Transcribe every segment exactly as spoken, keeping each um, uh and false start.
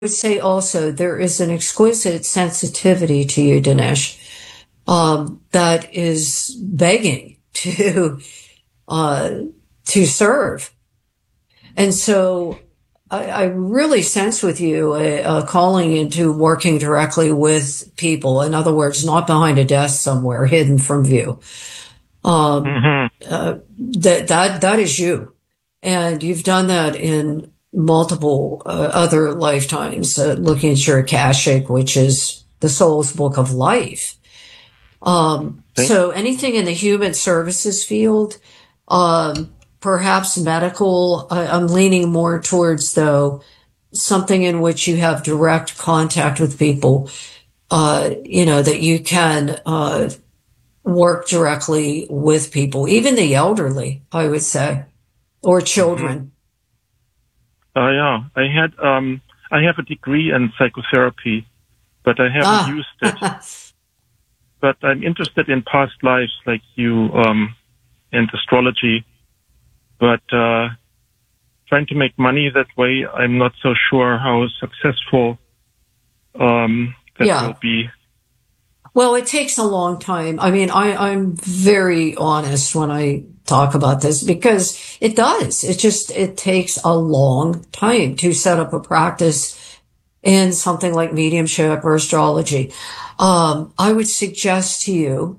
would say also there is an exquisite sensitivity to you, Dinesh, um, that is begging to uh, to serve. And so I, I really sense with you a, a calling into working directly with people. In other words, not behind a desk somewhere hidden from view. Um, mm-hmm. uh, that, that, that is you. And you've done that in multiple uh, other lifetimes, uh, looking at your Akashic, which is the soul's book of life. Um, so anything in the human services field, um, perhaps medical, I, I'm leaning more towards, though, something in which you have direct contact with people, uh, you know, that you can uh, work directly with people, even the elderly, I would say, or children. Mm-hmm. Uh, yeah, I had, um, I have a degree in psychotherapy, but I haven't ah. used it. But I'm interested in past lives like you, um, and astrology. But uh, trying to make money that way, I'm not so sure how successful um, that yeah. will be. Well, it takes a long time. I mean, I, I'm very honest when I talk about this because it does. It just, it takes a long time to set up a practice in something like mediumship or astrology. Um, I would suggest to you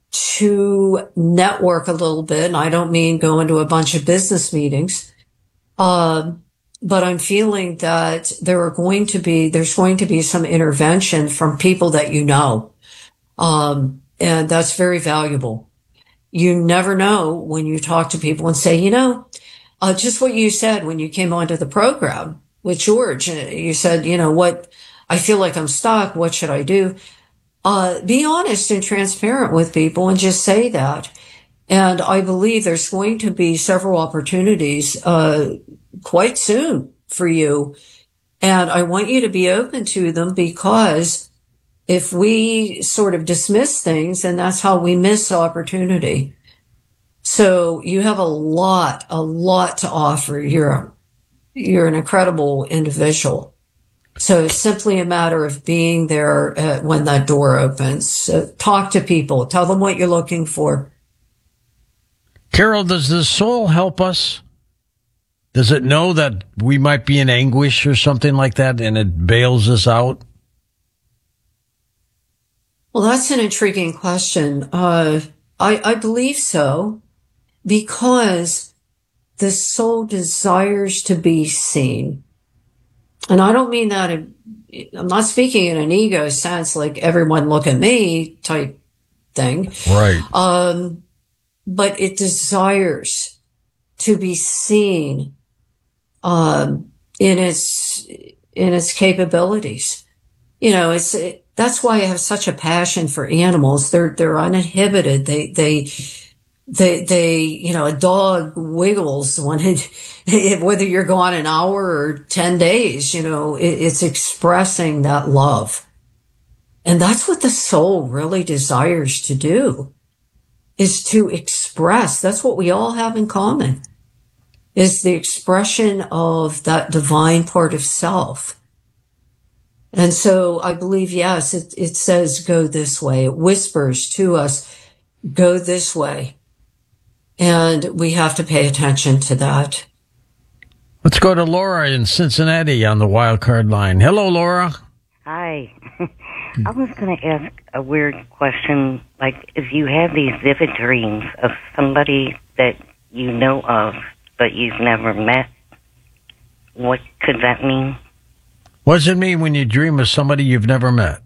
to network a little bit. And I don't mean go into a bunch of business meetings. Um, but I'm feeling that there are going to be, there's going to be some intervention from people that you know. Um, and that's very valuable. You never know when you talk to people and say, you know, uh, just what you said when you came onto the program with George, you said, you know, what, I feel like I'm stuck. What should I do? Uh, be honest and transparent with people and just say that. And I believe there's going to be several opportunities, uh, quite soon for you. And I want you to be open to them because if we sort of dismiss things, then that's how we miss opportunity. So you have a lot, a lot to offer. You're, you're an incredible individual. So it's simply a matter of being there uh, when that door opens. So talk to people. Tell them what you're looking for. Carol, does the soul help us? Does it know that we might be in anguish or something like that and it bails us out? Well, that's an intriguing question. Uh, I, I believe so because the soul desires to be seen. And I don't mean that, in, I'm not speaking in an ego sense, like everyone look at me type thing. Right. Um, but it desires to be seen, um, in its, in its capabilities. You know, it's, it, that's why I have such a passion for animals. They're, they're uninhibited. They, they, They, they, you know, a dog wiggles when it, whether you're gone an hour or ten days, you know, it, it's expressing that love. And that's what the soul really desires to do, is to express. That's what we all have in common, is the expression of that divine part of self. And so I believe, yes, it, it says go this way. It whispers to us, go this way. And we have to pay attention to that. Let's go to Laura in Cincinnati on the wild card line. Hello, Laura. Hi. I was going to ask a weird question. Like, if you have these vivid dreams of somebody that you know of, but you've never met, what could that mean? What does it mean when you dream of somebody you've never met?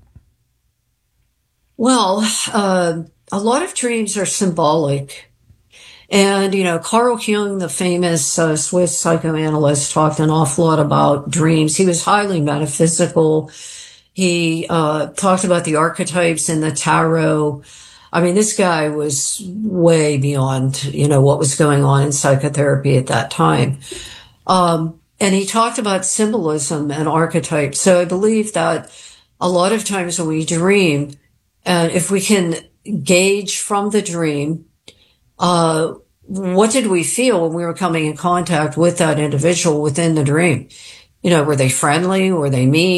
Well, uh, a lot of dreams are symbolic. And, you know, Carl Jung, the famous uh, Swiss psychoanalyst, talked an awful lot about dreams. He was highly metaphysical. He uh talked about the archetypes in the tarot. I mean, this guy was way beyond, you know, what was going on in psychotherapy at that time. Um, and he talked about symbolism and archetypes. So I believe that a lot of times when we dream, and if we can gauge from the dream, Uh, what did we feel when we were coming in contact with that individual within the dream? You know, were they friendly? Were they mean?